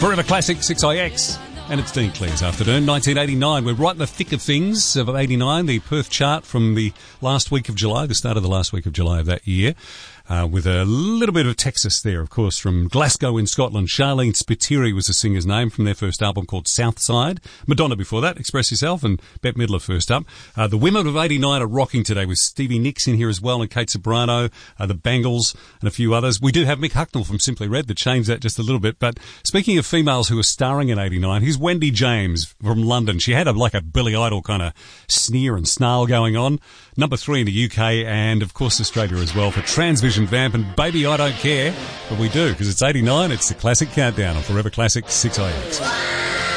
Forever Classic 6IX. And it's Dean Clare's afternoon, 1989. We're right in the thick of things of 89, the Perth chart from the last week of July, the start of the last week of July of that year. With a little bit of Texas there, of course, from Glasgow in Scotland. Charlene Spiteri was the singer's name from their first album called Southside. Madonna before that, Express Yourself, and Bette Midler first up. The women of 89 are rocking today with Stevie Nicks in here as well, and Kate Sobrano, the Bangles, and a few others. We do have Mick Hucknall from Simply Red that changed that just a little bit. But speaking of females who are starring in 89, here's Wendy James from London. She had like a Billy Idol kind of sneer and snarl going on. Number 3 in the UK and, of course, Australia as well for Transvision Vamp and Baby I Don't Care. But we do, because it's 89, it's the Classic Countdown on Forever Classic 6IX.